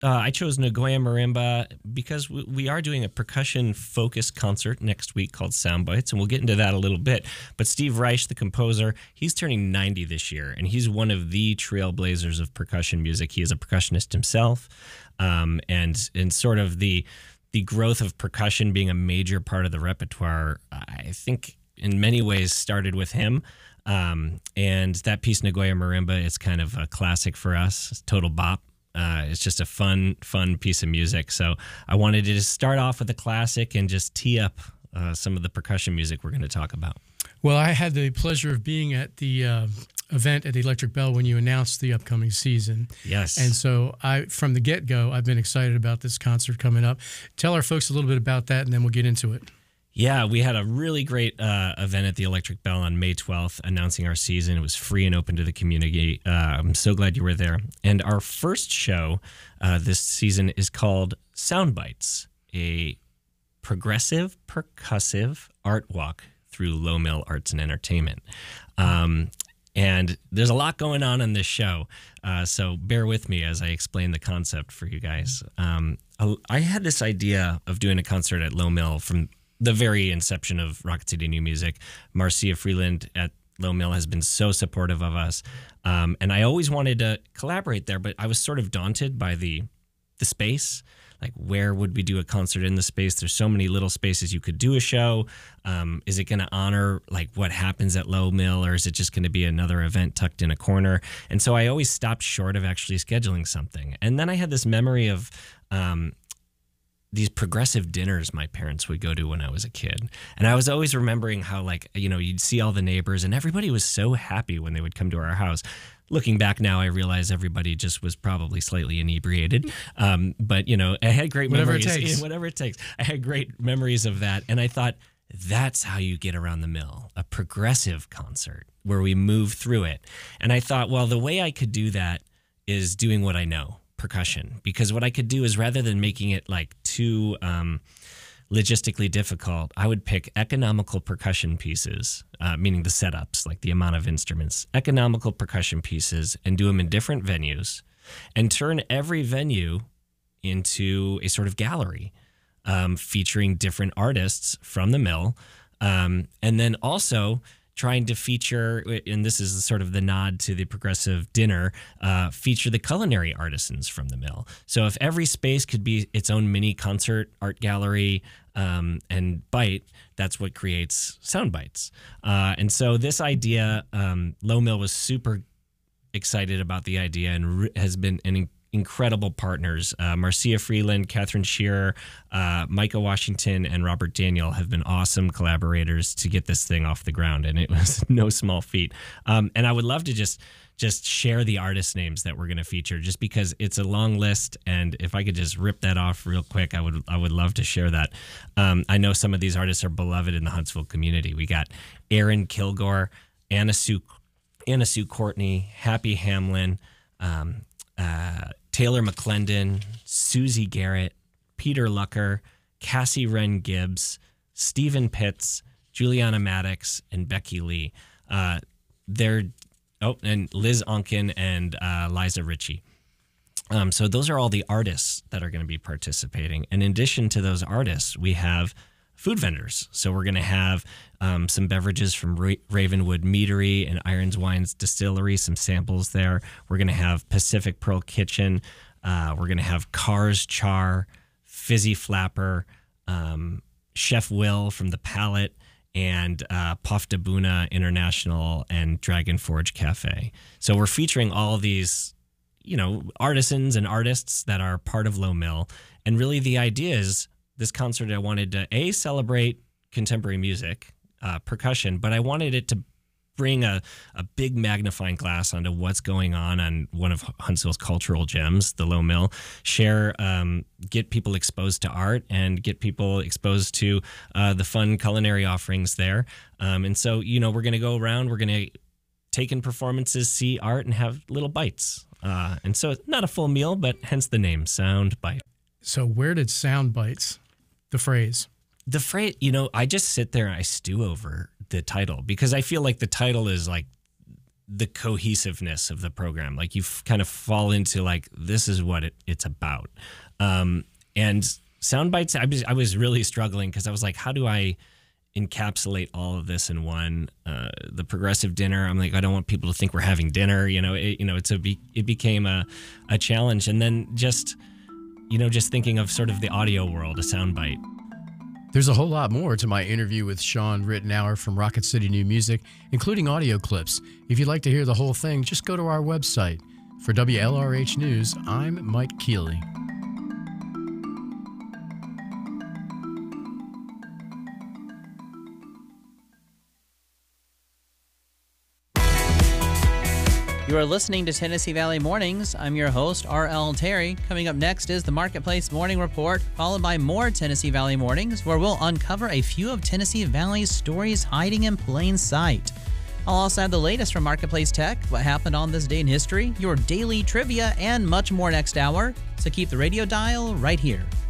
I chose Nagoya Marimba because we are doing a percussion-focused concert next week called Soundbites, and we'll get into that a little bit. But Steve Reich, the composer, he's turning 90 this year, and he's one of the trailblazers of percussion music. He is a percussionist himself, and sort of the growth of percussion being a major part of the repertoire, I think in many ways started with him. And that piece, Nagoya Marimba, is kind of a classic for us. It's total bop. It's just a fun piece of music. So I wanted to just start off with a classic and just tee up some of the percussion music we're going to talk about. Well, I had the pleasure of being at the event at the Electric Bell when you announced the upcoming season. Yes. And so from the get-go, I've been excited about this concert coming up. Tell our folks a little bit about that, and then we'll get into it. Yeah, we had a really great event at the Electric Bell on May 12th announcing our season. It was free and open to the community. I'm so glad you were there. And our first show this season is called Soundbites, a progressive, percussive art walk through Low Mill Arts and Entertainment. And there's a lot going on in this show, so bear with me as I explain the concept for you guys. I had this idea of doing a concert at Low Mill from the very inception of Rocket City New Music. Marcia Freeland at Low Mill has been so supportive of us. And I always wanted to collaborate there, but I was sort of daunted by the space. Like, where would we do a concert in the space? There's so many little spaces you could do a show. Is it going to honor like what happens at Low Mill, or is it just going to be another event tucked in a corner? And so I always stopped short of actually scheduling something. And then I had this memory of these progressive dinners my parents would go to when I was a kid. And I was always remembering how, like, you know, you'd see all the neighbors and everybody was so happy when they would come to our house. Looking back now, I realize everybody just was probably slightly inebriated. But, you know, I had great memories. Whatever it takes. I had great memories of that. And I thought, that's how you get around the mill, a progressive concert where we move through it. And I thought, well, the way I could do that is doing what I know. Percussion, because what I could do is, rather than making it like too logistically difficult, I would pick economical percussion pieces, meaning the setups, like the amount of instruments, economical percussion pieces, and do them in different venues, and turn every venue into a sort of gallery featuring different artists from the mill, and then also trying to feature, and this is sort of the nod to the progressive dinner, feature the culinary artisans from the mill. So if every space could be its own mini concert, art gallery, and bite, that's what creates Soundbites. And so this idea, Low Mill was super excited about the idea and has been an incredible partners. Marcia Freeland, Catherine Shearer, Micah Washington, and Robert Daniel have been awesome collaborators to get this thing off the ground, and it was no small feat. And I would love to just share the artist names that we're going to feature, just because it's a long list, and if I could just rip that off real quick, I would love to share that. I know some of these artists are beloved in the Huntsville community. We got Aaron Kilgore, Anna Sue Courtney, Happy Hamlin, Taylor McClendon, Susie Garrett, Peter Lucker, Cassie Wren Gibbs, Stephen Pitts, Juliana Maddox, and Becky Lee. And Liz Onken and Liza Ritchie. So those are all the artists that are going to be participating. And in addition to those artists, we have food vendors. So we're going to have some beverages from Ravenwood Meadery and Irons Wines Distillery, some samples there. We're going to have Pacific Pearl Kitchen. We're going to have Cars Char, Fizzy Flapper, Chef Will from The Palette, and Puff de Buna International and Dragon Forge Cafe. So we're featuring all of these, you know, artisans and artists that are part of Low Mill. And really the idea is, this concert, I wanted to celebrate contemporary music, percussion, but I wanted it to bring a big magnifying glass onto what's going on one of Huntsville's cultural gems, the Low Mill. Get people exposed to art and get people exposed to the fun culinary offerings there. And so, you know, we're going to go around, we're going to take in performances, see art, and have little bites. And so it's not a full meal, but hence the name, Soundbite. So where did Soundbites, the phrase, you know, I just sit there and I stew over the title, because I feel like the title is like the cohesiveness of the program. Like you kind of fall into like, this is what it's about. And sound bites, I was really struggling because I was like, how do I encapsulate all of this in one? The progressive dinner, I'm like, I don't want people to think we're having dinner. It became a challenge. And then just thinking of sort of the audio world, a soundbite. There's a whole lot more to my interview with Sean Ritenour from Rocket City New Music, including audio clips. If you'd like to hear the whole thing, just go to our website. For WLRH News, I'm Mike Keeley. You are listening to Tennessee Valley Mornings. I'm your host, R.L. Terry. Coming up next is the Marketplace Morning Report, followed by more Tennessee Valley Mornings, where we'll uncover a few of Tennessee Valley's stories hiding in plain sight. I'll also have the latest from Marketplace Tech, what happened on this day in history, your daily trivia, and much more next hour. So keep the radio dial right here.